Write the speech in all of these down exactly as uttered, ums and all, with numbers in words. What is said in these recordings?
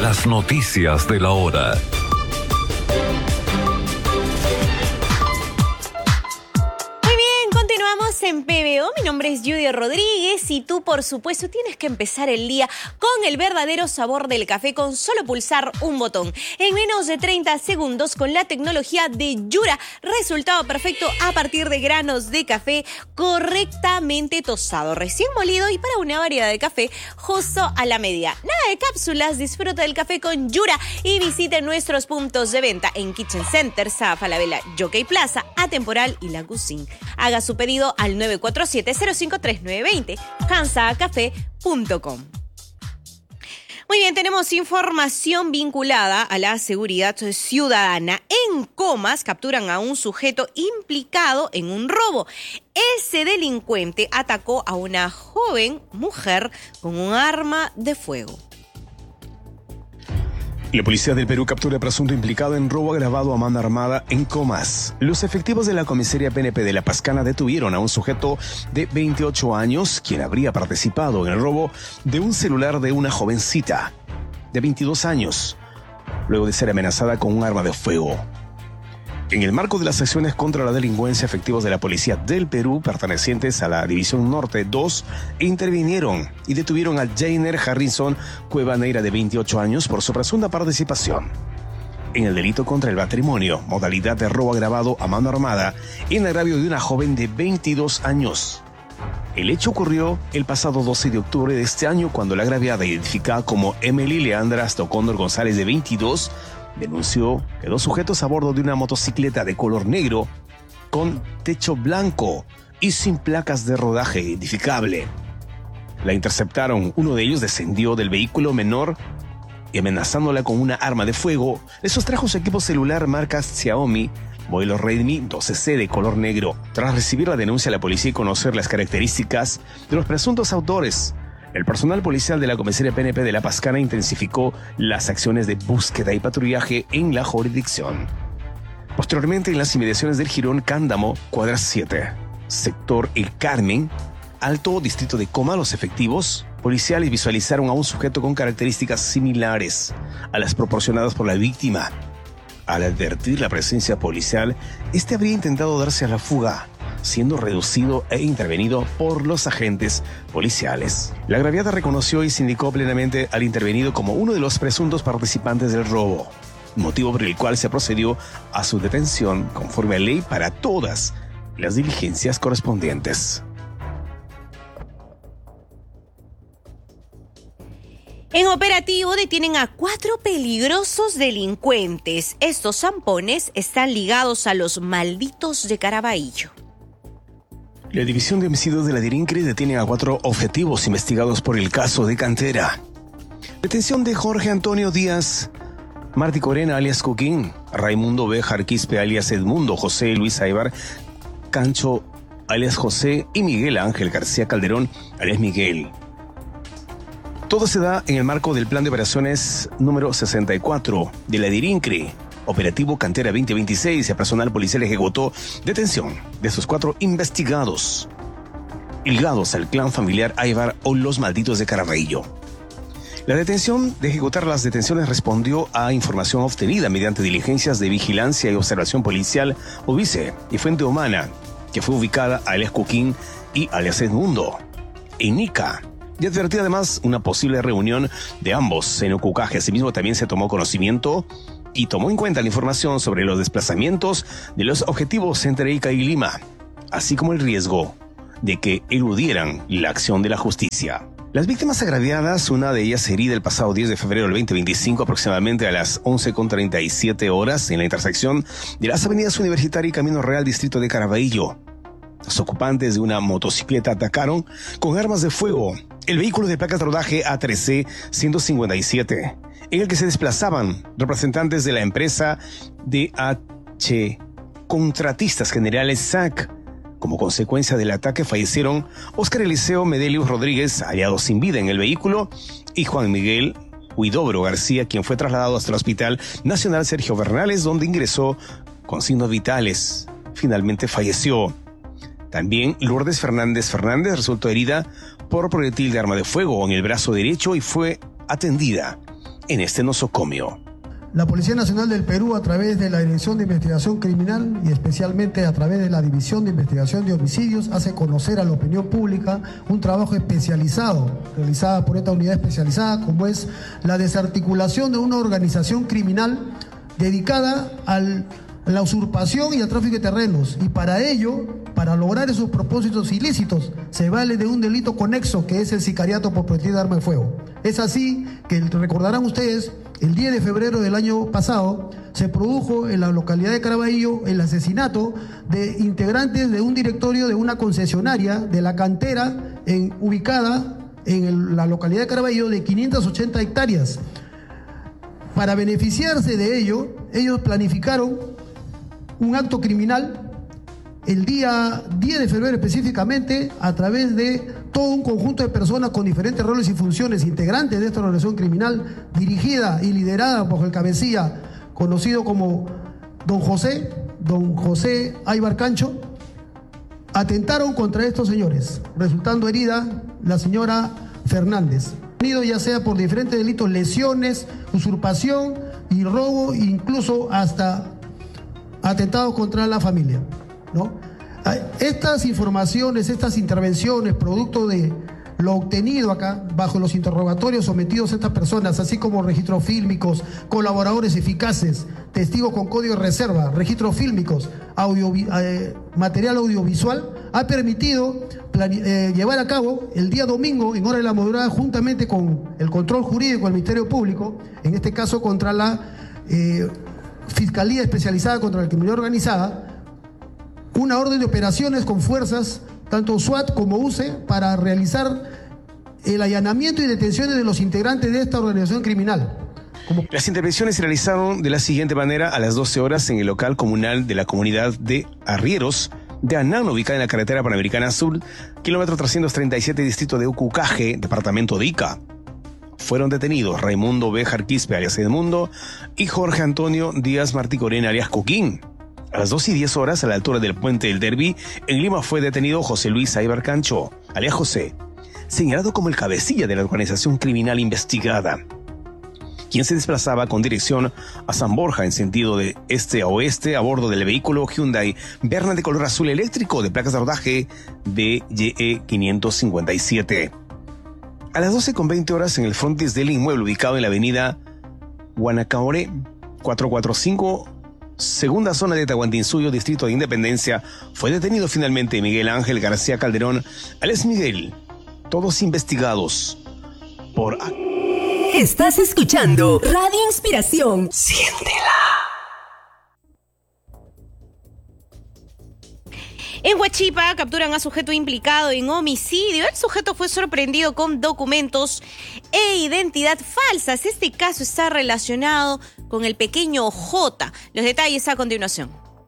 Las noticias de la hora. En P B O, mi nombre es Judy Rodríguez y tú, por supuesto, tienes que empezar el día con el verdadero sabor del café con solo pulsar un botón. En menos de treinta segundos con la tecnología de Yura, resultado perfecto a partir de granos de café correctamente tostado, recién molido y para una variedad de café justo a la medida. Nada de cápsulas, disfruta del café con Yura y visite nuestros puntos de venta en Kitchen Center, Safa Falabella, Jockey Plaza, Atemporal y La Cuisine. Haga su pedido al nueve cuatro siete, cero cinco tres nueve dos cero, hansa café punto com. Muy bien, tenemos información vinculada a la seguridad ciudadana. En Comas capturan a un sujeto implicado en un robo. Ese delincuente atacó a una joven mujer con un arma de fuego. La policía del Perú captura a presunto implicado en robo agravado a mano armada en Comas. Los efectivos de la comisaría P N P de La Pascana detuvieron a un sujeto de veintiocho años, quien habría participado en el robo de un celular de una jovencita de veintidós años, luego de ser amenazada con un arma de fuego. En el marco de las acciones contra la delincuencia, efectivos de la Policía del Perú, pertenecientes a la División Norte dos, intervinieron y detuvieron a Jainer Harrison Cuevaneira, de veintiocho años, por su presunta participación en el delito contra el patrimonio, modalidad de robo agravado a mano armada, en agravio de una joven de veintidós años. El hecho ocurrió el pasado doce de octubre de este año, cuando la agraviada, identificada como Emily Leandra Stocondor González, de veintidós, denunció que dos sujetos a bordo de una motocicleta de color negro con techo blanco y sin placas de rodaje identificable la interceptaron. Uno de ellos descendió del vehículo menor y, amenazándola con una arma de fuego, le sustrajo su equipo celular marca Xiaomi modelo Redmi doce C de color negro. Tras recibir la denuncia, la policía y conocer las características de los presuntos autores, el personal policial de la comisaría P N P de La Pascana intensificó las acciones de búsqueda y patrullaje en la jurisdicción. Posteriormente, en las inmediaciones del Jirón Cándamo, cuadra siete, sector El Carmen, Alto, distrito de Coma, los efectivos policiales visualizaron a un sujeto con características similares a las proporcionadas por la víctima. Al advertir la presencia policial, este habría intentado darse a la fuga, siendo reducido e intervenido por los agentes policiales. La agraviada reconoció y se indicó plenamente al intervenido como uno de los presuntos participantes del robo, motivo por el cual se procedió a su detención conforme a ley para todas las diligencias correspondientes. En operativo detienen a cuatro peligrosos delincuentes. Estos zampones están ligados a los malditos de Caraballo. La División de Homicidios de la DIRINCRE detiene a cuatro objetivos investigados por el caso de Cantera. Detención de Jorge Antonio Díaz, Martí Corena alias Coquín, Raimundo B. Jarquispe alias Edmundo, José Luis Aibar Cancho alias José y Miguel Ángel García Calderón alias Miguel. Todo se da en el marco del Plan de Operaciones número sesenta y cuatro de la DIRINCRE. Operativo Cantera veinte veintiséis, el personal policial ejecutó detención de estos cuatro investigados, ligados al clan familiar Aibar o los malditos de Caraballo. La detención de ejecutar las detenciones respondió a información obtenida mediante diligencias de vigilancia y observación policial, OVICE y fuente humana, que fue ubicada a alias Coquín y alias Edmundo en Ica. Y advertía además una posible reunión de ambos en Ucucaje. Asimismo, también se tomó conocimiento y tomó en cuenta la información sobre los desplazamientos de los objetivos entre Ica y Lima, así como el riesgo de que eludieran la acción de la justicia. Las víctimas agraviadas, una de ellas herida el pasado diez de febrero del veinte veinticinco, aproximadamente a las once con treinta y siete horas, en la intersección de las avenidas Universitaria y Camino Real, distrito de Caraballo. Los ocupantes de una motocicleta atacaron con armas de fuego el vehículo de placas de rodaje A tres C ciento cincuenta y siete, en el que se desplazaban representantes de la empresa D H Contratistas Generales S A C. Como consecuencia del ataque fallecieron Óscar Eliseo Medelius Rodríguez, hallado sin vida en el vehículo, y Juan Miguel Huidobro García, quien fue trasladado hasta el Hospital Nacional Sergio Bernales, donde ingresó con signos vitales. Finalmente falleció. También Lourdes Fernández Fernández resultó herida por proyectil de arma de fuego en el brazo derecho y fue atendida en este nosocomio. La Policía Nacional del Perú, a través de la Dirección de Investigación Criminal y especialmente a través de la División de Investigación de Homicidios, hace conocer a la opinión pública un trabajo especializado, realizado por esta unidad especializada, como es la desarticulación de una organización criminal dedicada al, a la usurpación y al tráfico de terrenos. Y para ello, para lograr esos propósitos ilícitos, se vale de un delito conexo, que es el sicariato por proyectil de arma de fuego. Es así que, recordarán ustedes, el diez de febrero del año pasado se produjo en la localidad de Caraballo el asesinato de integrantes de un directorio de una concesionaria de la cantera en, ubicada en el, la localidad de Caraballo, de quinientas ochenta hectáreas. Para beneficiarse de ello, ellos planificaron un acto criminal el día diez de febrero específicamente, a través de todo un conjunto de personas con diferentes roles y funciones, integrantes de esta organización criminal, dirigida y liderada bajo el cabecilla conocido como don José, don José Aybar Cancho. Atentaron contra estos señores, resultando herida la señora Fernández, ya sea por diferentes delitos, lesiones, usurpación y robo, incluso hasta atentados contra la familia, ¿no? Estas informaciones, estas intervenciones, producto de lo obtenido acá, bajo los interrogatorios sometidos a estas personas, así como registros fílmicos, colaboradores eficaces, testigos con código de reserva, registros fílmicos, audio, eh, material audiovisual, ha permitido eh, llevar a cabo el día domingo, en hora de la madrugada, juntamente con el control jurídico del Ministerio Público, en este caso contra la eh, Fiscalía Especializada contra la Criminalidad Organizada, una orden de operaciones con fuerzas, tanto SWAT como U C E, para realizar el allanamiento y detenciones de los integrantes de esta organización criminal. Como... Las intervenciones se realizaron de la siguiente manera: a las doce horas en el local comunal de la comunidad de Arrieros de Anán, ubicada en la carretera Panamericana Sur, kilómetro trescientos treinta y siete, distrito de Ucucaje, departamento de Ica. Fueron detenidos Raimundo Béjar Quispe, alias Edmundo, y Jorge Antonio Díaz Martí Corena, alias Coquín. A las dos y diez horas, a la altura del puente del Derby, en Lima fue detenido José Luis Aybar Cancho, alias José, señalado como el cabecilla de la organización criminal investigada, quien se desplazaba con dirección a San Borja en sentido de este a oeste a bordo del vehículo Hyundai Verna de color azul eléctrico de placas de rodaje B Y E quinientos cincuenta y siete. A las doce con veinte horas, en el frontis del inmueble ubicado en la avenida Guanacaore cuatrocientos cuarenta y cinco, segunda zona de Tahuantinsuyo, distrito de Independencia, fue detenido finalmente Miguel Ángel García Calderón, alias Miguel, todos investigados por... Estás escuchando Radio Inspiración. Siéntela. En Huachipa capturan a sujeto implicado en homicidio. El sujeto fue sorprendido con documentos e identidad falsas. Este caso está relacionado con el pequeño J. Los detalles a continuación.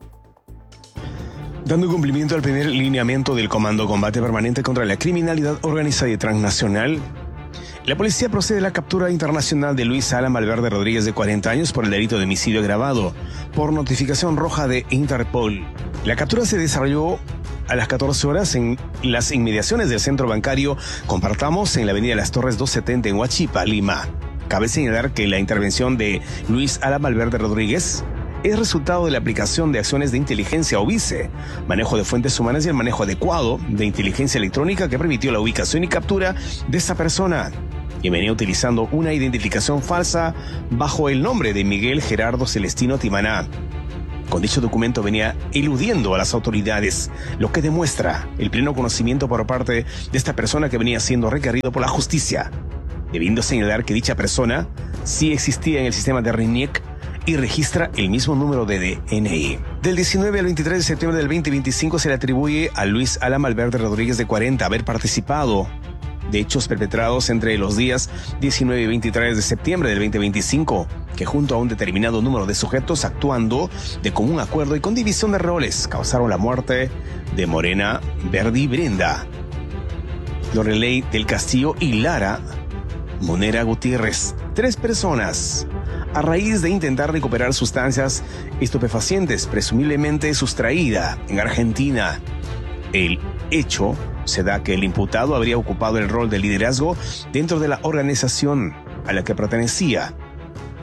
Dando cumplimiento al primer lineamiento del Comando Combate Permanente contra la Criminalidad Organizada y Transnacional, la policía procede a la captura internacional de Luis Alan Valverde Rodríguez, de cuarenta años, por el delito de homicidio agravado, por notificación roja de Interpol. La captura se desarrolló a las catorce horas en las inmediaciones del centro bancario Compartamos, en la avenida Las Torres doscientos setenta en Huachipa, Lima. Cabe señalar que la intervención de Luis Alan Valverde Rodríguez es resultado de la aplicación de acciones de inteligencia o vice, manejo de fuentes humanas y el manejo adecuado de inteligencia electrónica que permitió la ubicación y captura de esta persona, que venía utilizando una identificación falsa bajo el nombre de Miguel Gerardo Celestino Timaná. Con dicho documento venía eludiendo a las autoridades, lo que demuestra el pleno conocimiento por parte de esta persona que venía siendo requerido por la justicia, debiendo señalar que dicha persona sí existía en el sistema de RENIEC y registra el mismo número de D N I. Del diecinueve al veintitrés de septiembre del veinte veinticinco se le atribuye a Luis Alan Valverde Rodríguez, de cuarenta, haber participado de hechos perpetrados entre los días diecinueve y veintitrés de septiembre del veinte veinticinco, que junto a un determinado número de sujetos, actuando de común acuerdo y con división de roles, causaron la muerte de Morena Verdi Brenda, Lorelei del Castillo y Lara Monera Gutiérrez, tres personas, a raíz de intentar recuperar sustancias estupefacientes presumiblemente sustraída en Argentina. El hecho se da que el imputado habría ocupado el rol de liderazgo dentro de la organización a la que pertenecía,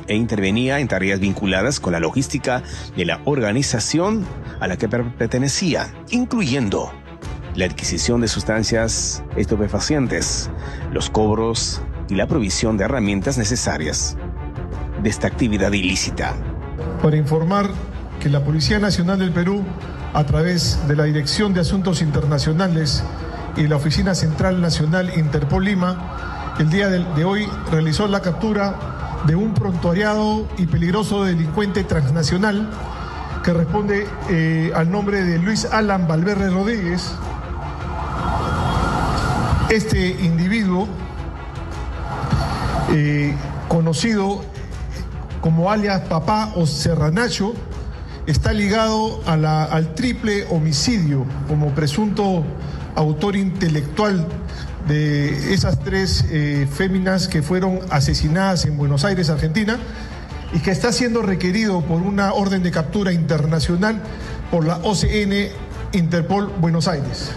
e intervenía en tareas vinculadas con la logística de la organización a la que pertenecía, incluyendo la adquisición de sustancias estupefacientes, los cobros y la provisión de herramientas necesarias de esta actividad ilícita. Para informar que la Policía Nacional del Perú, a través de la Dirección de Asuntos Internacionales y la Oficina Central Nacional Interpol Lima, el día de hoy realizó la captura de un prontuariado y peligroso delincuente transnacional que responde eh, al nombre de Luis Alan Valverde Rodríguez. Este individuo, eh, conocido como alias Papá o Serranacho, está ligado a la, al triple homicidio como presunto autor intelectual de esas tres eh, féminas que fueron asesinadas en Buenos Aires, Argentina, y que está siendo requerido por una orden de captura internacional por la O C N Interpol Buenos Aires.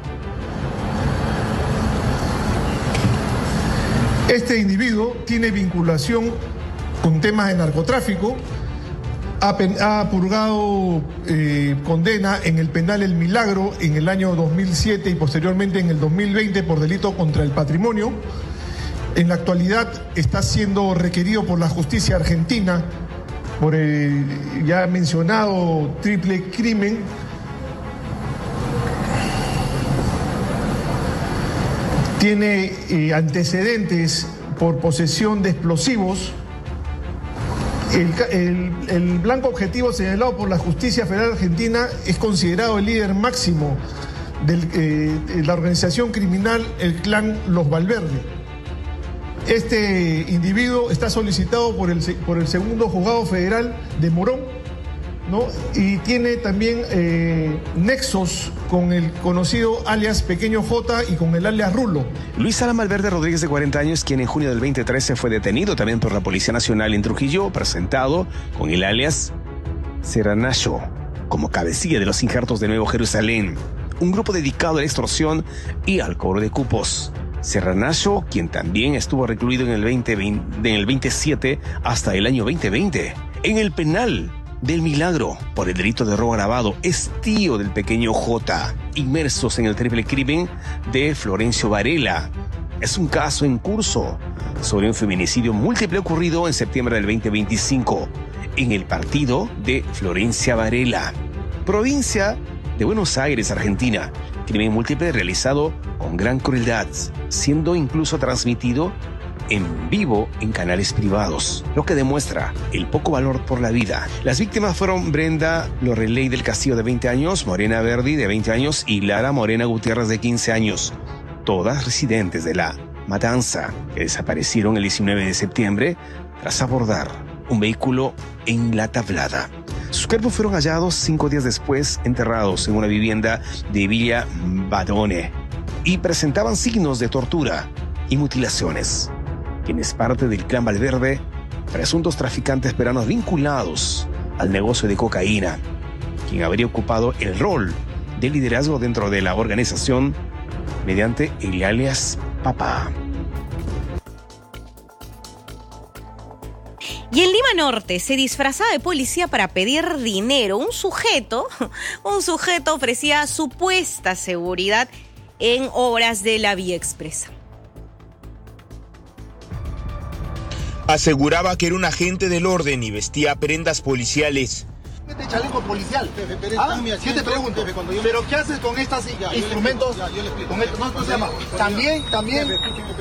Este individuo tiene vinculación con temas de narcotráfico, ha, pen, ha purgado eh, condena en el penal El Milagro en el año dos mil siete y posteriormente en el dos mil veinte por delito contra el patrimonio. En la actualidad está siendo requerido por la justicia argentina por el ya mencionado triple crimen. Tiene eh, antecedentes por posesión de explosivos. El, el, el blanco objetivo señalado por la Justicia Federal Argentina es considerado el líder máximo de eh, la organización criminal, el clan Los Valverde. Este individuo está solicitado por el, por el segundo juzgado federal de Morón, ¿no? Y tiene también eh, nexos con el conocido alias Pequeño J y con el alias Rulo. Luis Alan Valverde Rodríguez, de cuarenta años, quien en junio del veinte trece fue detenido también por la Policía Nacional en Trujillo, presentado con el alias Serranacho como cabecilla de los injertos de Nuevo Jerusalén, un grupo dedicado a la extorsión y al cobro de cupos. Serranacho, quien también estuvo recluido en el, veinte veinte, en el veintisiete hasta el año veinte veinte en el penal del Milagro por el delito de robo agravado, es tío del Pequeño J, inmersos en el triple crimen de Florencio Varela. Es un caso en curso sobre un feminicidio múltiple ocurrido en septiembre del veinte veinticinco en el partido de Florencia Varela, provincia de Buenos Aires, Argentina. Crimen múltiple realizado con gran crueldad, siendo incluso transmitido en vivo en canales privados, lo que demuestra el poco valor por la vida. Las víctimas fueron Brenda Loreley del Castillo, de veinte años, Morena Verdi, de veinte años, y Lara Morena Gutiérrez, de quince años, todas residentes de La Matanza, que desaparecieron el diecinueve de septiembre tras abordar un vehículo en La Tablada. Sus cuerpos fueron hallados cinco días después, enterrados en una vivienda de Villa Badone, y presentaban signos de tortura y mutilaciones. Quien es parte del clan Valverde, presuntos traficantes peruanos vinculados al negocio de cocaína, quien habría ocupado el rol de liderazgo dentro de la organización mediante el alias Papá. Y en Lima Norte se disfrazaba de policía para pedir dinero. Un sujeto, un sujeto ofrecía supuesta seguridad en obras de la vía expresa. Aseguraba que era un agente del orden y vestía prendas policiales. Este chaleco policial. Jefe, pero ¿Ah? ¿Qué te pregunto? Jefe, yo... ¿Pero qué haces con estos ya, instrumentos? Ya, yo le explico. Con esto, no, no se llama. También, también. Jefe,